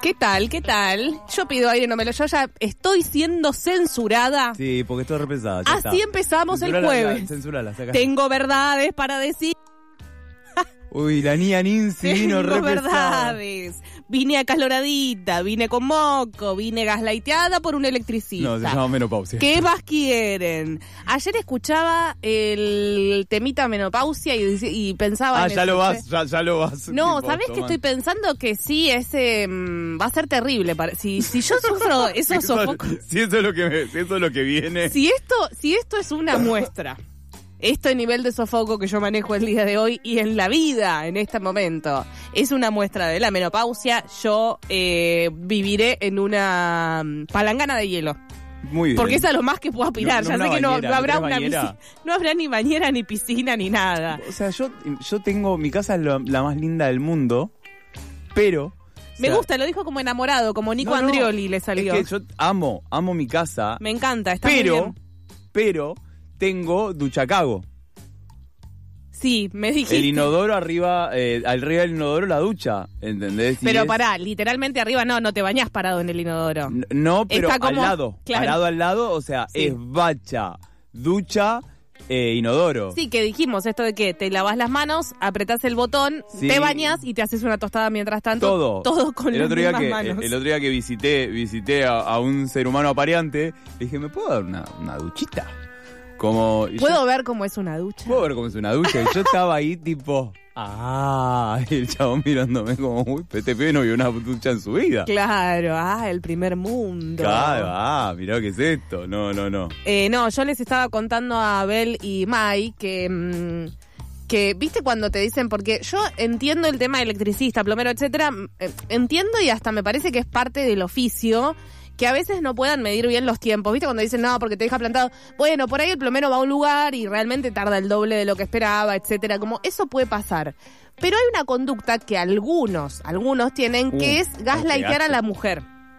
¿Qué tal? ¿Qué tal? Yo pido aire, no me lo... Yo ya estoy siendo censurada. Sí, porque estoy repensada. Así empezamos el jueves. Censurala, saca. Tengo verdades para decir. Uy, la niña Nincy vino Tengo repensada. verdades. Vine acaloradita, vine con moco, vine gaslighteada por un electricista. No, se llama menopausia. ¿Qué más quieren? Ayer escuchaba el temita menopausia y pensaba... en ya eso, lo vas, ya lo vas. No, tipo, ¿sabés qué tomando. estoy pensando? Que sí, ese va a ser terrible. Si yo sufro esos sofocos... Si eso es lo que viene. Si esto es una muestra, este nivel de sofoco que yo manejo el día de hoy y en la vida, en este momento, es una muestra de la menopausia, yo viviré en una palangana de hielo. Muy bien. Porque es a lo más que puedo aspirar. No, Ya no sé que una no bañera, habrá ¿no una tenés bañera? no habrá ni bañera, ni piscina, ni nada. O sea, yo tengo, mi casa es la más linda del mundo, pero... Me gusta, lo dijo como enamorado, como Nico Andrioli le salió. Es que yo amo mi casa. Me encanta, está muy bien. Pero tengo duchacago. Sí, me dijiste. El inodoro arriba del inodoro la ducha, ¿entendés? Y Pero pará, literalmente arriba no te bañás parado en el inodoro. No, pero Está como- al lado. claro. Parado al lado, o sea, Sí. es bacha, ducha, inodoro. Sí, que dijimos esto de que te lavas las manos, apretás el botón, Sí. te bañas y te haces una tostada mientras tanto. Todo con el las otro día mismas que manos. El otro día que visité a un ser humano apareante, le dije, ¿me puedo dar una duchita? Como... y ¿Puedo ver cómo es una ducha? ¿Puedo ver cómo es una ducha? Y yo estaba ahí tipo... y el chabón mirándome como... Uy, este pibe no vio una ducha en su vida. Claro, el primer mundo. Claro, mirá qué es esto. No. No, yo les estaba contando a Abel y Mai que viste cuando te dicen, porque yo entiendo el tema de electricista, plomero, etcétera, entiendo y hasta me parece que es parte del oficio, que a veces no puedan medir bien los tiempos, viste cuando dicen no, porque te deja plantado, bueno, por ahí el plomero va a un lugar y realmente tarda el doble de lo que esperaba, etcétera, como eso puede pasar. Pero hay una conducta que algunos tienen, que es gaslightear a la mujer.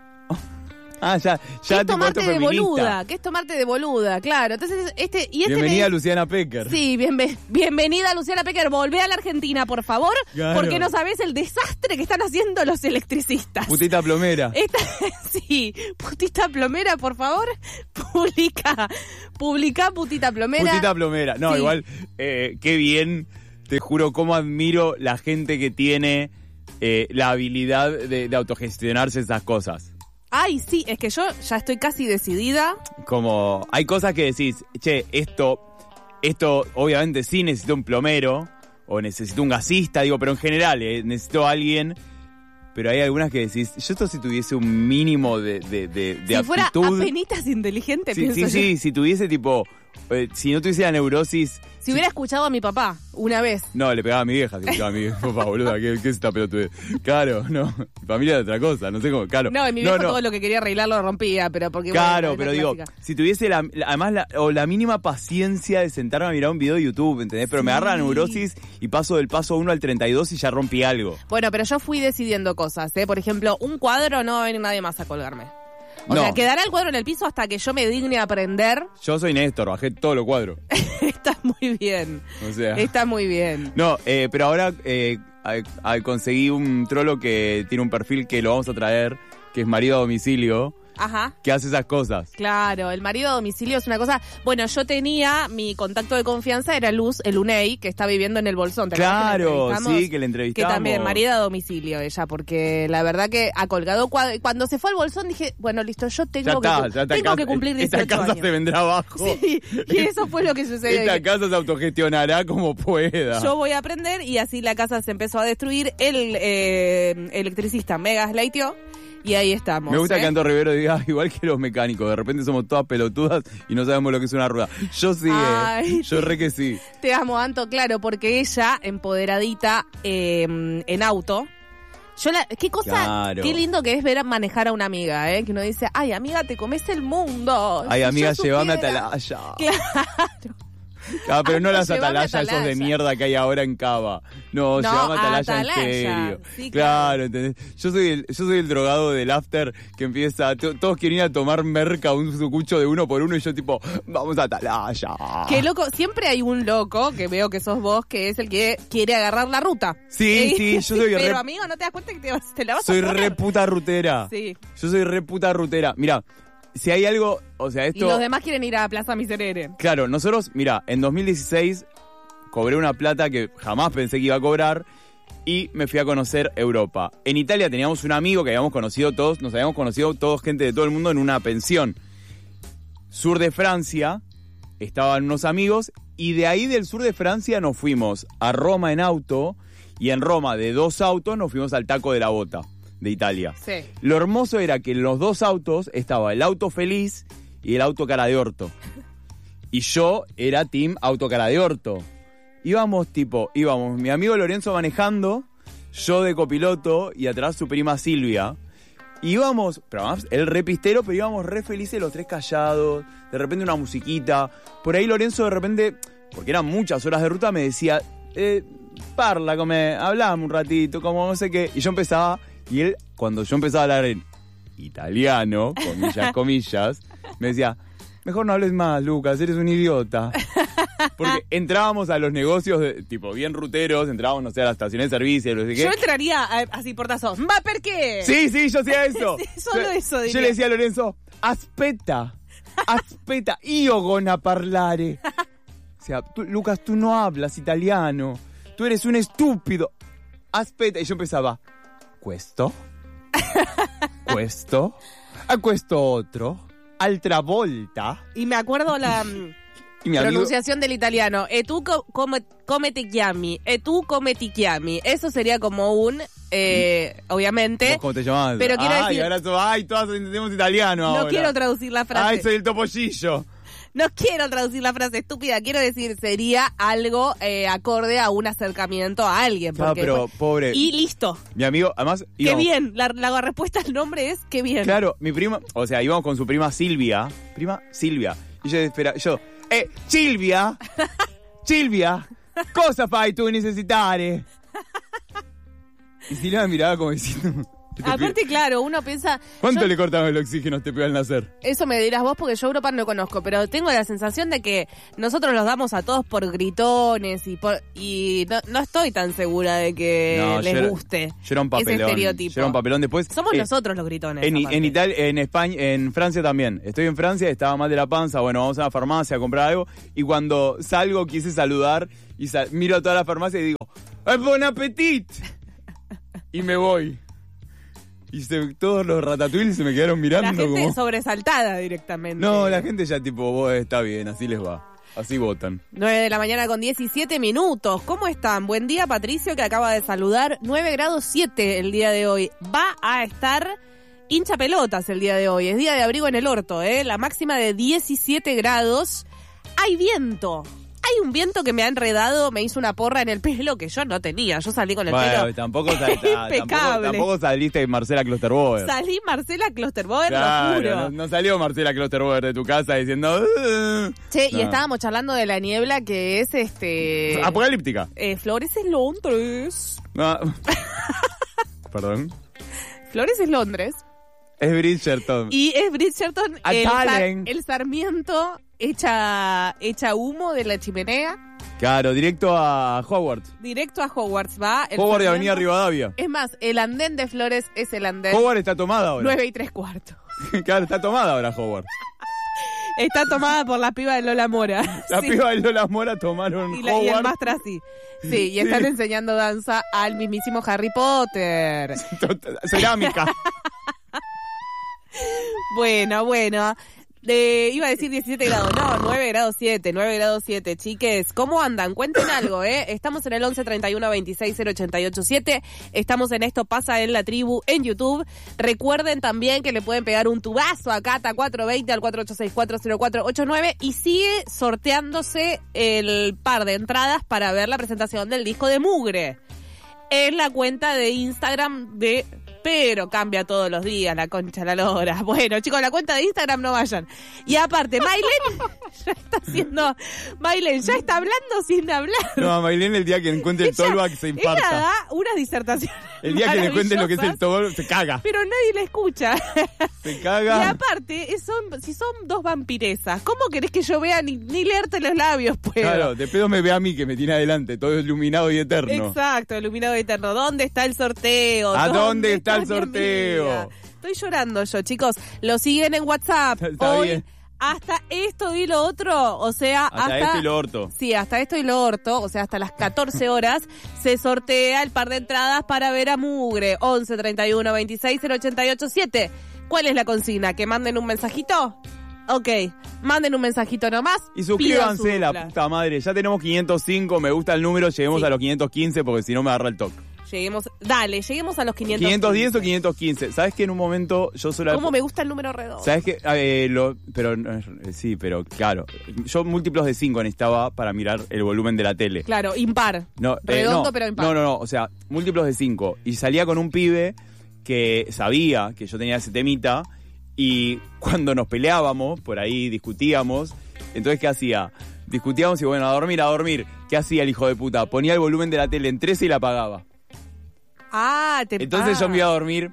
Ya Que es tipo tomarte esto de feminista. boluda, que es tomarte de boluda, claro. Entonces, Bienvenida Luciana Pecker. Sí, bienvenida Luciana Pecker. Volvé a la Argentina, por favor, Claro. porque no sabés el desastre que están haciendo los electricistas. Putita plomera. Sí, putita plomera, por favor. Publica putita plomera. Putita plomera. No, Sí. igual, qué bien, te juro, cómo admiro la gente que tiene la habilidad de autogestionarse esas cosas. Ay, sí, es que yo ya estoy casi decidida. Como, hay cosas que decís, che, esto obviamente sí necesito un plomero, o necesito un gasista, digo, pero en general, necesito a alguien, pero hay algunas que decís, yo esto si tuviese un mínimo de Si fuera aptitud. apenitas inteligente, Sí, pienso yo. sí, si tuviese tipo, si no tuviese la neurosis. Si hubiera escuchado a mi papá una vez. No, le pegaba a mi vieja, si escuchaba a mi papá, boluda, ¿qué es esta pelotudez? Claro, no, mi familia era otra cosa, no sé cómo, claro. No, en mi viejo todo lo que quería arreglar lo rompía, pero porque... Claro, bueno, pero es la digo, clásica. si tuviese la mínima paciencia de sentarme a mirar un video de YouTube, ¿entendés? Pero me agarra la neurosis y paso del paso 1 al 32 y ya rompí algo. Bueno, pero yo fui decidiendo cosas, ¿eh? Por ejemplo, un cuadro no va a venir nadie más a colgarme. O No. sea, quedará el cuadro en el piso hasta que yo me digne a aprender. Yo soy Néstor, bajé todos los cuadros. Está muy bien. O sea. Está muy bien. No, pero ahora conseguí un trolo que tiene un perfil que lo vamos a traer, que es marido a domicilio, Ajá. que hace esas cosas. Claro, el marido a domicilio es una cosa... Bueno, yo tenía, mi contacto de confianza era Luz, el UNEI, que está viviendo en el Bolsón. ¿Te acuerdas Claro, la entrevistamos? sí, que la entrevistamos. Que también, marido a domicilio ella, porque la verdad que ha colgado cuadro. Cuando se fue al Bolsón dije, bueno, listo, yo tengo que cumplir 18 Esta casa años. se vendrá abajo. Sí, y eso fue lo que sucedió. Esta casa se autogestionará como pueda. Yo voy a aprender y así la casa se empezó a destruir. El electricista me gaslighteó y ahí estamos. Me gusta que Anto Rivero diga igual que los mecánicos. De repente somos todas pelotudas y no sabemos lo que es una rueda. Yo sí, Ay, yo re que sí. Te amo, Anto, claro, porque ella, empoderadita en auto. Qué cosa, Claro. qué lindo que es ver manejar a una amiga, que uno dice, ay, amiga, te comes el mundo. Ay, Si amiga, yo llévame a supiera". Atalaya. Claro. Ah, pero no las Llevame atalayas esos de atalaya. mierda que hay ahora en Cava. No, llevame atalaya en serio. Sí, claro, ¿entendés? Yo soy el drogado del after que empieza, todos quieren ir a tomar merca, un sucucho de 1 por 1 y yo tipo, vamos a atalaya. Qué loco, siempre hay un loco, que veo que sos vos, que es el que quiere agarrar la ruta. Sí, yo soy Pero amigo, ¿no te das cuenta que te la vas soy a poner? re puta rutera. Sí. Yo soy re puta rutera. Mira, si hay algo, o sea, Y esto... los demás quieren ir a Plaza Miserere. Claro, nosotros, mira, en 2016 cobré una plata que jamás pensé que iba a cobrar y me fui a conocer Europa. En Italia teníamos un amigo que habíamos conocido todos, nos habíamos conocido todos, gente de todo el mundo, en una pensión. Sur de Francia, estaban unos amigos y de ahí del sur de Francia nos fuimos a Roma en auto y en Roma de 2 autos nos fuimos al Taco de la Bota de Italia. Sí. Lo hermoso era que en los 2 autos estaba el auto feliz y el auto cara de orto. Y yo era team auto cara de orto. Íbamos mi amigo Lorenzo manejando, yo de copiloto y atrás su prima Silvia. Íbamos, pero además él re pistero, pero íbamos re felices los 3 callados, de repente una musiquita. Por ahí Lorenzo de repente, porque eran muchas horas de ruta, me decía, parla, hablame un ratito, como no sé qué. Y yo empezaba, y él, cuando yo empezaba a hablar en italiano, comillas, me decía, mejor no hables más, Lucas, eres un idiota. Porque entrábamos a los negocios, tipo, bien ruteros, entrábamos, no sé, a las estaciones de servicio, no sé qué. Yo entraría así portazo. ¿Va por qué? Sí, yo hacía eso. Sí, solo eso, diría. Yo le decía a Lorenzo, aspetta, io gonna parlare. O sea, Lucas, tú no hablas italiano, tú eres un estúpido. Aspetta. Y yo empezaba, questo, a questo otro, altra volta. Y me acuerdo la Y mi amigo, pronunciación del italiano. E tu come ti chiami. E tu come ti chiami. Eso sería como un, obviamente. ¿vos cómo te llamabas? Pero quiero decir, ahora todas entendemos italiano ahora. no quiero traducir la frase. Ay, soy el topollillo. No quiero traducir la frase estúpida. Quiero decir, sería algo acorde a un acercamiento a alguien. Ah, Porque pero pobre. Y listo. Mi amigo, además... Qué bien. La respuesta al nombre es qué bien. Claro, mi prima, o sea, íbamos con su prima Silvia. Y yo, Silvia, cosa fai tu necesitare? Y Silvia me miraba como diciendo... Aparte, claro, uno piensa... ¿Cuánto le cortamos el oxígeno a este pibe al nacer? Eso me dirás vos porque yo Europa no conozco, pero tengo la sensación de que nosotros los damos a todos por gritones y no estoy tan segura de que les guste yo era un papelón, ese estereotipo. Yo era un papelón después. Somos nosotros los gritones. En Italia, en España, en Francia también. Estoy en Francia, estaba mal de la panza, bueno, vamos a la farmacia a comprar algo y cuando salgo quise saludar y miro a toda la farmacia y digo, ¡Bon appetit! Y me voy. Y todos los ratatouille se me quedaron mirando. La gente como... sobresaltada directamente. No, la gente ya tipo, está bien, así les va. Así votan. 9 de la mañana con 17 minutos. ¿Cómo están? Buen día, Patricio, que acaba de saludar. 9 grados 7 el día de hoy. Va a estar hincha pelotas el día de hoy. Es día de abrigo en el orto, ¿eh? La máxima de 17 grados. Hay viento. Hay un viento que me ha enredado, me hizo una porra en el pelo que yo no tenía. Yo salí con el pelo tampoco saliste Marcela Klosterboer. Salí Marcela Klosterboer, claro, lo juro. No salió Marcela Klosterboer de tu casa diciendo... Che, no. Y estábamos charlando de la niebla que es apocalíptica. Flores es Londres. No. Perdón. Flores es Londres. Es Bridgerton. Y es Bridgerton el sarmiento echa humo de la chimenea. Claro, directo a Hogwarts. Directo a Hogwarts va. Hogwarts de Avenida Rivadavia. Es más, el andén de Flores es el andén. Hogwarts está tomada ahora. 9:75. Claro, está tomada ahora Hogwarts. Está tomada por la piba de Lola Mora. La piba de Lola Mora tomaron Hogwarts. Y el Mastra sí. Sí, y están enseñando danza al mismísimo Harry Potter. Cerámica. Bueno. Iba a decir 17 grados, no, 9 grados 7, chiques. ¿Cómo andan? Cuenten algo, ¿eh? Estamos en el 11 31 26 088 7. Estamos en Esto Pasa en la Tribu en YouTube. Recuerden también que le pueden pegar un tubazo a Cata 420 al 48640489 y sigue sorteándose el par de entradas para ver la presentación del disco de Mugre en la cuenta de Instagram de pero cambia todos los días, la concha de la lora. Bueno, chicos, la cuenta de Instagram no vayan. Y aparte, Maylen ya está hablando sin hablar. No, Maylen el día que encuentre el Tollback se infarta. Ella da unas disertaciones. El día que le cuente lo que es el Tollback se caga. Pero nadie la escucha. Se caga. Y aparte, si son dos vampiresas, ¿cómo querés que yo vea ni leerte los labios? Puedo. Claro, de pedo me ve a mí que me tiene adelante, todo iluminado y eterno. Exacto, iluminado y eterno. ¿Dónde está el sorteo? ¿A dónde está el sorteo? Amiga? Estoy llorando yo, chicos. Lo siguen en WhatsApp. Está hoy bien. hasta esto y lo otro, o sea, hasta esto y lo orto. Sí, hasta esto y lo orto, o sea, hasta las 14 horas se sortea el par de entradas para ver a Mugre. 11 31 26 088 7. ¿Cuál es la consigna? ¿Que manden un mensajito? Ok, manden un mensajito nomás. Y suscríbanse, pidan su la dupla. puta madre. Ya tenemos 505, me gusta el número, lleguemos a los 515 porque si no me agarra el toque. Lleguemos a los 500. 510 o 515. ¿Sabes que en un momento yo solo... ¿Cómo me gusta el número redondo? ¿Sabes qué? Sí, pero claro. Yo múltiplos de 5 necesitaba para mirar el volumen de la tele. Claro, impar. No, Redondo, no, pero impar. No. O sea, múltiplos de 5. Y salía con un pibe que sabía que yo tenía ese temita. Y cuando nos peleábamos, por ahí discutíamos. Entonces, ¿qué hacía? Discutíamos y bueno, a dormir. ¿Qué hacía el hijo de puta? Ponía el volumen de la tele en 13 y la apagaba. Entonces yo me iba a dormir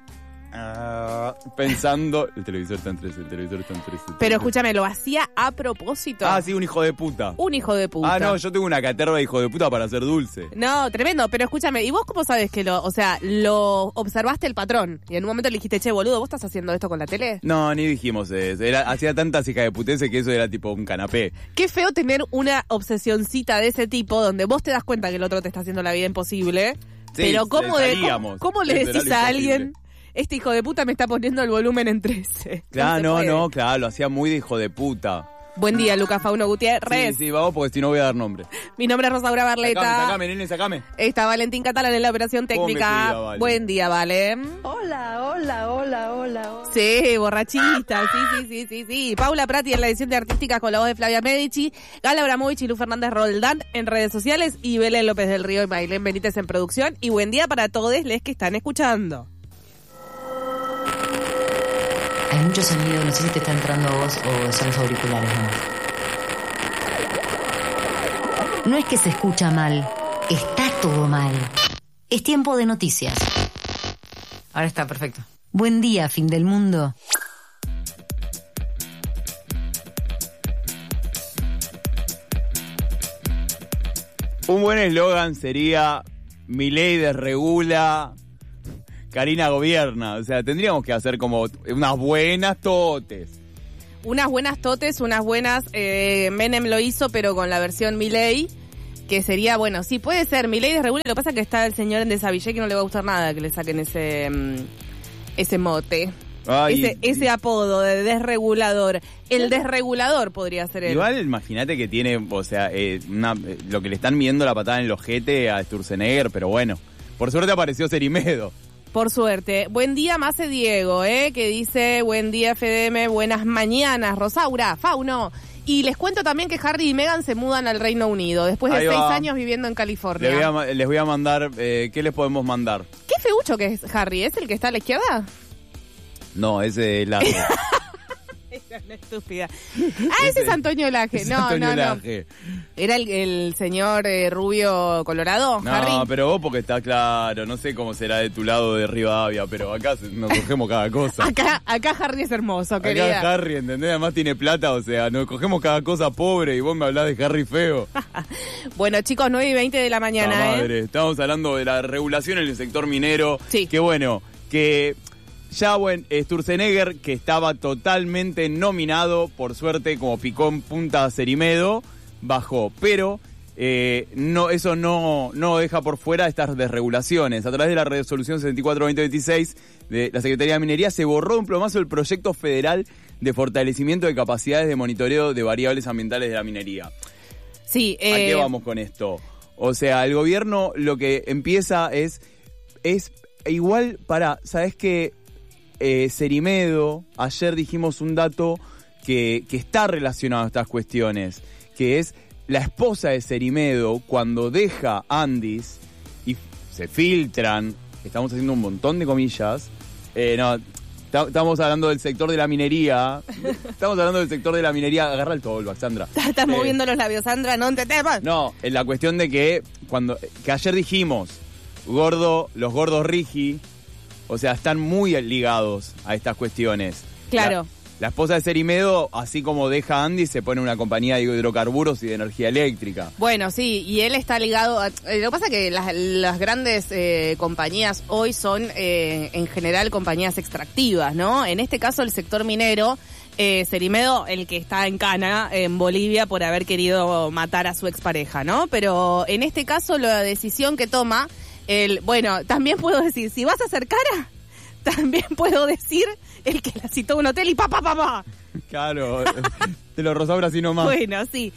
pensando, el televisor está en 13. Pero escúchame, ¿lo hacía a propósito? Ah, sí, un hijo de puta. Un hijo de puta. Ah, no, yo tengo una caterva de hijo de puta para hacer dulce. No, tremendo, pero escúchame, ¿y vos cómo sabes que lo observaste el patrón? Y en un momento le dijiste, che, boludo, ¿vos estás haciendo esto con la tele? No, ni dijimos eso. Hacía tantas hijas de puteces que eso era tipo un canapé. Qué feo tener una obsesioncita de ese tipo donde vos te das cuenta que el otro te está haciendo la vida imposible. Sí, pero ¿cómo le Eso era decís lo a imposible. alguien, este hijo de puta me está poniendo el volumen en 13? Claro, claro, lo hacía muy de hijo de puta. Buen día, Lucas Fauno Gutiérrez. Sí, vamos, porque si no voy a dar nombre. Mi nombre es Rosaura Barleta. Sacame, nene, sacame. Está Valentín Catalán en la operación ¿Cómo me técnica. cuida, Vale? Buen día, Vale. Hola. Sí, borrachita, sí. Paula Prati en la edición de Artísticas con la voz de Flavia Medici, Gala Abramovich y Lu Fernández Roldán en redes sociales y Belén López del Río y Maylén Benítez en producción. Y buen día para todos les que están escuchando. Hay mucho sonido, no sé si te está entrando a vos o son los auriculares nomás. No es que se escucha mal, está todo mal. Es tiempo de noticias. Ahora está, perfecto. Buen día, fin del mundo. Un buen eslogan sería Milei desregula, Karina gobierna. O sea, tendríamos que hacer como unas buenas totes. Unas buenas totes, unas buenas... Menem lo hizo, pero con la versión Milei, que sería, bueno, sí, puede ser Milei desregula. Lo que pasa es que está el señor en Desavillé que no le va a gustar nada que le saquen ese mote. Ay, Ese apodo de desregulador. El desregulador podría ser él. Igual imagínate que tiene, o sea, lo que le están midiendo la patada en el ojete a Sturzenegger, pero bueno, por suerte apareció Cerimedo. Por suerte. Buen día, Mace Diego, que dice, buen día, FDM, buenas mañanas, Rosaura, Fauno. Y les cuento también que Harry y Meghan se mudan al Reino Unido, después de 6 años viviendo en California. Les voy a mandar, ¿qué les podemos mandar? ¿Qué feucho que es Harry? ¿Es el que está a la izquierda? No, ese es Laje. Esa es una estúpida. Ese es Antonio Laje. No. Laje. ¿Era el señor rubio colorado, No, Harry? pero vos porque está claro, no sé cómo será de tu lado de Rivadavia, pero acá nos cogemos cada cosa. Acá Harry es hermoso, querida. Acá Harry, ¿entendés? Además tiene plata, o sea, nos cogemos cada cosa pobre y vos me hablás de Harry feo. Bueno, chicos, 9:20 de la mañana, Madre, estamos hablando de la regulación en el sector minero. Sí. Que bueno, que ya Sturzenegger, que estaba totalmente nominado, por suerte, como picó en punta a Cerimedo, bajó. Pero eso no deja por fuera estas desregulaciones. A través de la resolución 74-2026 de la Secretaría de Minería se borró un plomazo el proyecto federal de fortalecimiento de capacidades de monitoreo de variables ambientales de la minería. Sí. ¿A qué vamos con esto? O sea, el gobierno lo que empieza es igual ¿sabes qué? Cerimedo, ayer dijimos un dato que está relacionado a estas cuestiones, que es la esposa de Cerimedo cuando deja Andis y se filtran estamos haciendo un montón de comillas. No, estamos hablando del sector de la minería. Estamos hablando del sector de la minería. Agarra el tolvac, Sandra. Estás moviendo los labios, Sandra, no te temas. No, en la cuestión de que ayer dijimos, los gordos Rigi, o sea, están muy ligados a estas cuestiones. Claro. La esposa de Cerimedo, así como deja a Andy, se pone una compañía de hidrocarburos y de energía eléctrica. Bueno, sí, y él está ligado lo que pasa es que las grandes compañías hoy son en general compañías extractivas, ¿no? En este caso el sector minero, Cerimedo, el que está en cana en Bolivia por haber querido matar a su expareja, ¿no? Pero en este caso la decisión que toma, bueno, también puedo decir, si vas a hacer cara, también puedo decir el que la citó a un hotel y papá. Claro, te lo Rosaura así nomás. Bueno, sí.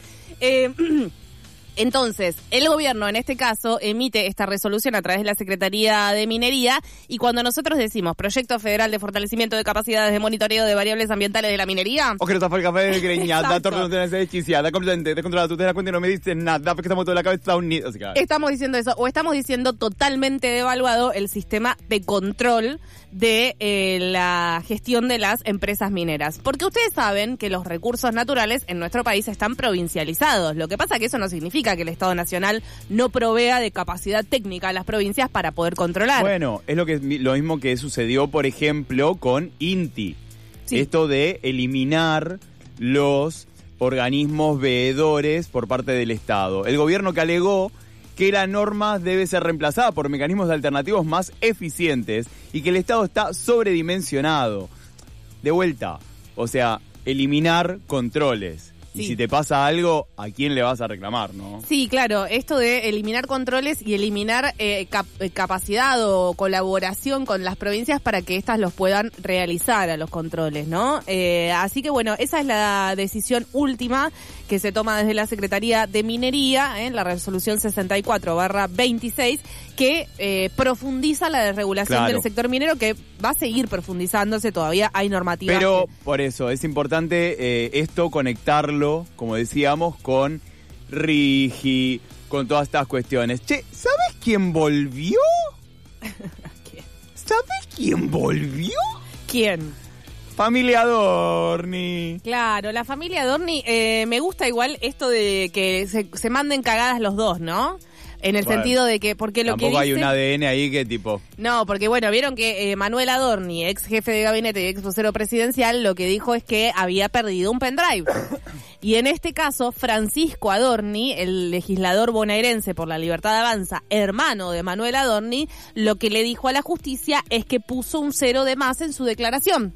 Entonces, el gobierno en este caso emite esta resolución a través de la Secretaría de Minería y cuando nosotros decimos Proyecto Federal de Fortalecimiento de Capacidades de Monitoreo de Variables Ambientales de la Minería... O que no está el café de greñada, torre no tenés desquiciada, completamente, te controla, tú te das cuenta y no me dices nada, porque estamos toda la cabeza unidos. O sea, estamos diciendo eso, o estamos diciendo totalmente devaluado el sistema de control de la gestión de las empresas mineras. Porque ustedes saben que los recursos naturales en nuestro país están provincializados. Lo que pasa es que eso no significa que el Estado Nacional no provea de capacidad técnica a las provincias para poder controlar. Bueno, es lo mismo que sucedió, por ejemplo, con INTI. Sí. Esto de eliminar los organismos veedores por parte del Estado. El gobierno que alegó que la norma debe ser reemplazada por mecanismos alternativos más eficientes y que el Estado está sobredimensionado. De vuelta, o sea, eliminar controles. Sí. Y si te pasa algo, ¿a quién le vas a reclamar, no? Sí, claro, esto de eliminar controles y eliminar capacidad o colaboración con las provincias para que éstas los puedan realizar a los controles, ¿no? Así que bueno, esa es la decisión última que se toma desde la Secretaría de Minería, la resolución 64/26, que profundiza la desregulación del sector minero, que va a seguir profundizándose, todavía hay normativas. Pero por eso es importante esto conectarlo, como decíamos, con Rigi, con todas estas cuestiones. Che, ¿sabes quién volvió? ¿Quién? ¿Sabes quién volvió? ¿Quién? Familia Adorni. Claro, la familia Adorni, me gusta igual esto de que se manden cagadas los dos, ¿no? En el sentido de que, porque lo que tampoco hay dicen, un ADN ahí que tipo... No, porque bueno, vieron que Manuel Adorni, ex jefe de gabinete y ex vocero presidencial, lo que dijo es que había perdido un pendrive. Y en este caso, Francisco Adorni, el legislador bonaerense por la Libertad Avanza, hermano de Manuel Adorni, lo que le dijo a la justicia es que puso un 0 de más en su declaración.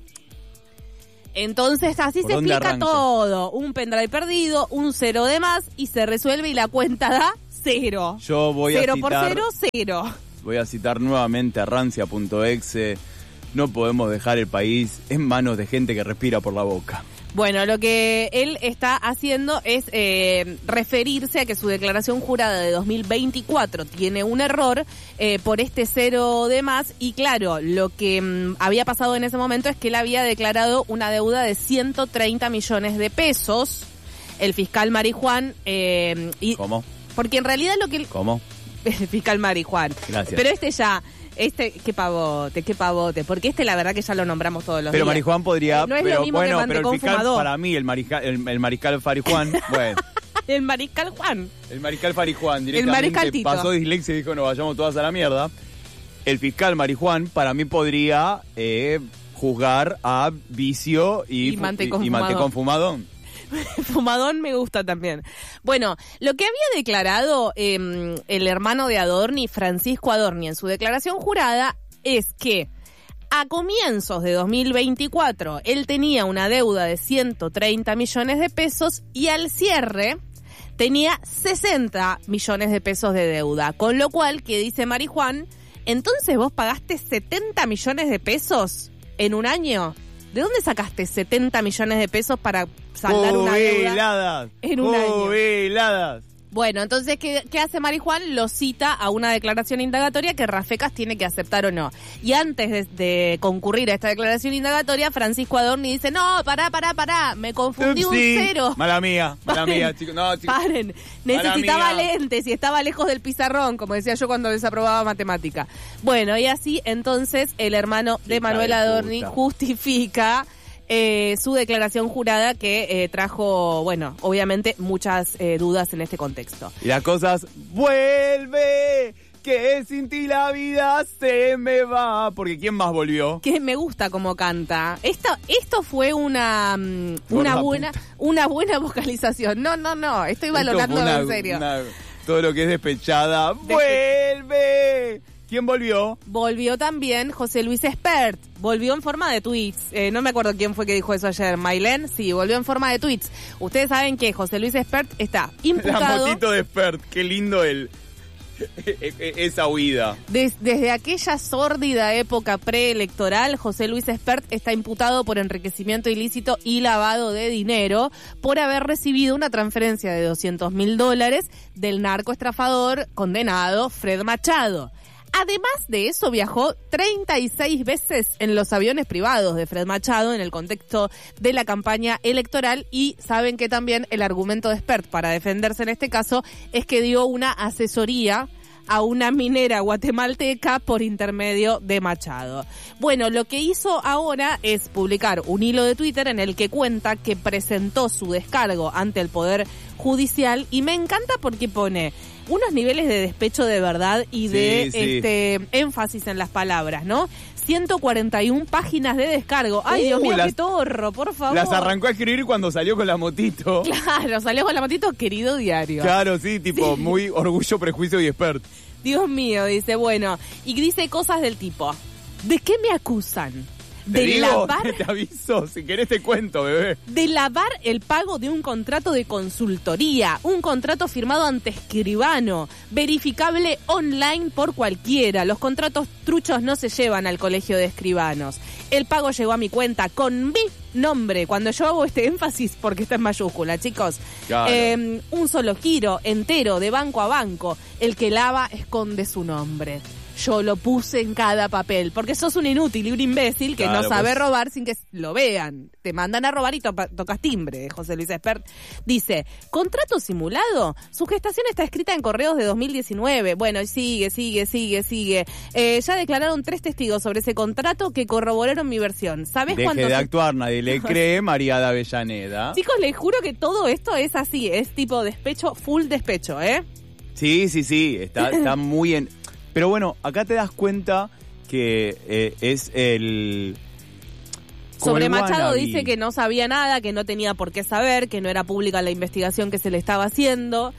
Entonces así se explica todo. Un pendrive perdido, un 0 de más y se resuelve y la cuenta da 0. Yo voy 0 a citar, por 0, 0. Voy a citar nuevamente a rancia.exe. No podemos dejar el país en manos de gente que respira por la boca. Bueno, lo que él está haciendo es referirse a que su declaración jurada de 2024 tiene un error por este 0 de más. Y claro, lo que había pasado en ese momento es que él había declarado una deuda de 130 millones de pesos. El fiscal Marijuán... ¿Cómo? Porque en realidad lo que... ¿Cómo? El fiscal Marijuán. Gracias. Pero qué pavote, porque la verdad que ya lo nombramos todos los días. Pero Marijuán podría... no es pero lo mismo bueno, que pero el fiscal, fumador. para mí, el mariscal Farijuán, bueno... El mariscal Juan. El mariscal Farijuán directamente pasó dislexia y dijo, no, vayamos todas a la mierda. El fiscal Marijuán, para mí, podría juzgar a vicio y mantecón fumadón. Fumadón me gusta también. Bueno, lo que había declarado el hermano de Adorni, Francisco Adorni, en su declaración jurada es que a comienzos de 2024 él tenía una deuda de 130 millones de pesos y al cierre tenía 60 millones de pesos de deuda. Con lo cual, que dice Marijuán, entonces vos pagaste 70 millones de pesos en un año. ¿De dónde sacaste 70 millones de pesos para saldar una deuda en un año? Jubiladas. Bueno, entonces, ¿qué hace Marijuán? Lo cita a una declaración indagatoria que Rafecas tiene que aceptar o no. Y antes de concurrir a esta declaración indagatoria, Francisco Adorni dice, no, pará, me confundí un cero. Mala mía, chicos. No, chicos. Paren, necesitaba lentes y estaba lejos del pizarrón, como decía yo cuando desaprobaba matemática. Bueno, y así, entonces, el hermano de Manuel Adorni justifica su declaración jurada que trajo, bueno, obviamente muchas dudas en este contexto. Y las cosas, vuelve, que sin ti la vida se me va. Porque ¿quién más volvió? Que me gusta cómo canta. Esto fue una buena vocalización. No, estoy valorando en serio. Todo lo que es despechada, vuelve. ¿Quién volvió? Volvió también José Luis Espert. Volvió en forma de tweets. No me acuerdo quién fue que dijo eso ayer. ¿Mailén? Sí, volvió en forma de tweets. Ustedes saben que José Luis Espert está imputado. La motito de Espert. Qué lindo esa huida. Desde aquella sórdida época preelectoral, José Luis Espert está imputado por enriquecimiento ilícito y lavado de dinero por haber recibido una transferencia de $200.000 del narcoestafador condenado Fred Machado. Además de eso, viajó 36 veces en los aviones privados de Fred Machado en el contexto de la campaña electoral, y saben que también el argumento de Espert para defenderse en este caso es que dio una asesoría a una minera guatemalteca por intermedio de Machado. Bueno, lo que hizo ahora es publicar un hilo de Twitter en el que cuenta que presentó su descargo ante el Poder Judicial, y me encanta porque pone unos niveles de despecho de verdad y de énfasis en las palabras, ¿no? 141 páginas de descargo. Ay, Dios mío, qué torro, por favor. Las arrancó a escribir cuando salió con la motito. Claro, salió con la motito, querido diario. Claro, sí, tipo, muy Orgullo, Prejuicio y Espert. Dios mío, dice, bueno, y dice cosas del tipo, ¿de qué me acusan? Te aviso, si querés te cuento, bebé. De lavar el pago de un contrato de consultoría, un contrato firmado ante escribano, verificable online por cualquiera. Los contratos truchos no se llevan al colegio de escribanos. El pago llegó a mi cuenta con mi nombre. Cuando yo hago este énfasis, porque está en mayúscula, chicos. Claro. Un solo giro entero de banco a banco. El que lava esconde su nombre. Yo lo puse en cada papel, porque sos un inútil y un imbécil que no sabe robar sin que lo vean. Te mandan a robar y tocas timbre. José Luis Espert dice, ¿contrato simulado? Su gestación está escrita en correos de 2019. Bueno, sigue. Ya declararon 3 testigos sobre ese contrato que corroboraron mi versión. ¿Sabés cuánto? Deje de actuar, nadie le cree, María de Avellaneda. Chicos, les juro que todo esto es así, es tipo despecho, full despecho, ¿eh? Sí, está muy en... Pero bueno, acá te das cuenta que es el... Sobre Machado dice que no sabía nada, que no tenía por qué saber, que no era pública la investigación que se le estaba haciendo.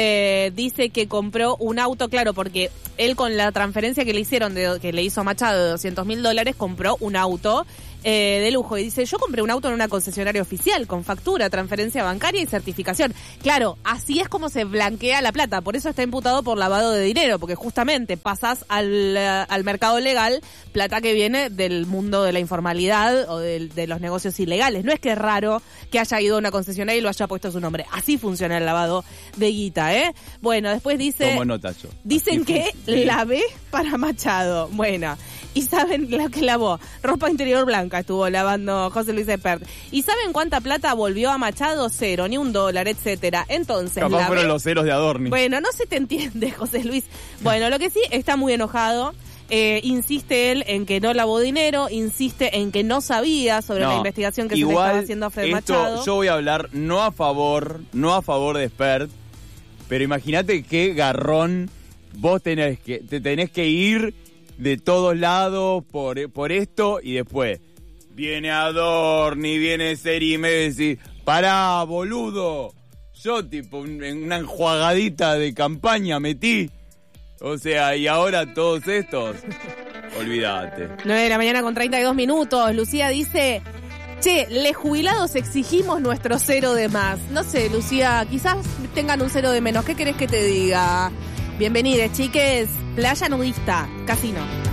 Dice que compró un auto, claro, porque él con la transferencia que le hicieron, que le hizo a Machado de $200.000, compró un auto de lujo. Y dice, yo compré un auto en una concesionaria oficial, con factura, transferencia bancaria y certificación. Claro, así es como se blanquea la plata. Por eso está imputado por lavado de dinero, porque justamente pasás al mercado legal plata que viene del mundo de la informalidad o de los negocios ilegales. No es que es raro que haya ido a una concesionaria y lo haya puesto su nombre. Así funciona el lavado de guita, ¿eh? Bueno, después dice... Tomo nota yo. Dicen que lavé para Machado. Bueno, y saben lo que lavó. Ropa interior blanca estuvo lavando José Luis Espert. ¿Y saben cuánta plata volvió a Machado? 0, ni $1, etcétera. Entonces, capaz fueron los ceros de Adorni. Bueno, no se te entiende, José Luis. Bueno, lo que sí, está muy enojado. Insiste él en que no lavó dinero, insiste en que no sabía sobre la investigación que se le estaba haciendo a Fred Machado. Yo voy a hablar no a favor de Espert, pero imagínate qué garrón vos te tenés que ir de todos lados por esto, y después viene Adorni, viene Seri y me decís, pará, boludo, yo tipo en una enjuagadita de campaña metí, o sea, y ahora todos estos, olvídate. 9 de la mañana con 32 minutos, Lucía dice, che, les jubilados exigimos nuestro 0 de más. No sé, Lucía, quizás tengan un 0 de menos, ¿qué querés que te diga? Bienvenidos, chiques, playa nudista, casino.